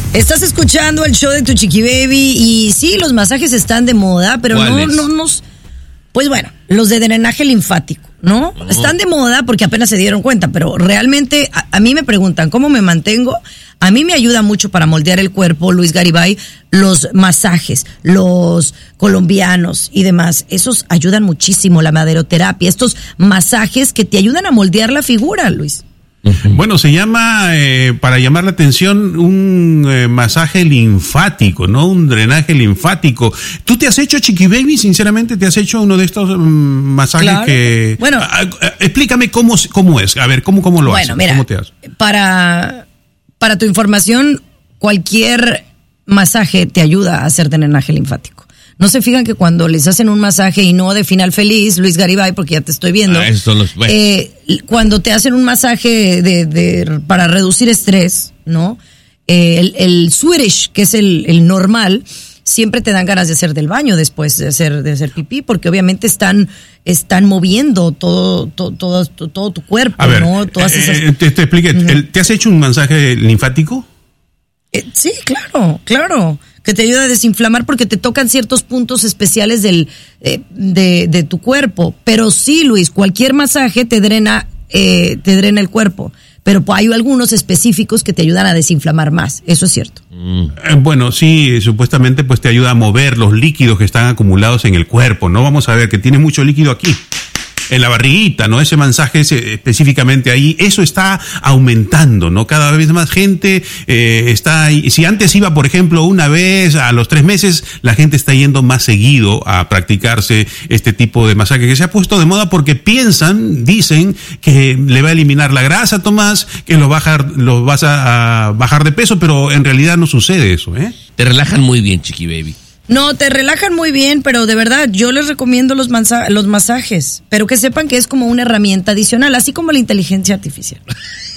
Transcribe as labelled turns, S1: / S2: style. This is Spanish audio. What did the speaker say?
S1: Estás escuchando el show de Tu Chiqui Baby y sí, los masajes están de moda, pero no nos... Pues bueno, los de drenaje linfático, ¿no? Están de moda porque apenas se dieron cuenta, pero realmente a mí me preguntan cómo me mantengo. A mí me ayuda mucho para moldear el cuerpo, Luis Garibay, los masajes, los colombianos y demás. Esos ayudan muchísimo, la maderoterapia, estos masajes que te ayudan a moldear la figura, Luis.
S2: Bueno, se llama, para llamar la atención, un masaje linfático, ¿no? Un drenaje linfático. ¿Tú te has hecho, Chiqui Baby? Sinceramente, ¿te has hecho uno de estos masajes? Claro. Que... Bueno, explícame cómo es. A ver, ¿cómo lo haces?
S1: Bueno, mira,
S2: ¿cómo te haces?
S1: Para tu información, cualquier masaje te ayuda a hacer drenaje linfático. No se fijan que cuando les hacen un masaje y no de final feliz, Luis Garibay, porque ya te estoy viendo, cuando te hacen un masaje para reducir estrés, ¿no? El Swedish, que es el normal, siempre te dan ganas de hacer del baño después de hacer pipí, porque obviamente están moviendo todo tu cuerpo,
S2: a ver,
S1: ¿no? Todas esas...
S2: te expliqué, ¿te has hecho un masaje linfático?
S1: Sí, claro. Que te ayuda a desinflamar porque te tocan ciertos puntos especiales de tu cuerpo. Pero sí, Luis, cualquier masaje te drena el cuerpo. Pero hay algunos específicos que te ayudan a desinflamar más. Eso es cierto.
S2: Bueno, sí, supuestamente pues te ayuda a mover los líquidos que están acumulados en el cuerpo, ¿no? Vamos a ver que tiene mucho líquido aquí, en la barriguita, ¿no? Ese masaje específicamente ahí, eso está aumentando, ¿no? Cada vez más gente está ahí. Si antes iba, por ejemplo, una vez a los 3 meses, la gente está yendo más seguido a practicarse este tipo de masaje que se ha puesto de moda porque dicen que le va a eliminar la grasa, Tomás, que lo vas a bajar de peso, pero en realidad no sucede eso, ¿eh?
S3: Te relajan muy bien, Chiqui Baby.
S1: No, te relajan muy bien, pero de verdad, yo les recomiendo los masajes, pero que sepan que es como una herramienta adicional, así como la inteligencia artificial.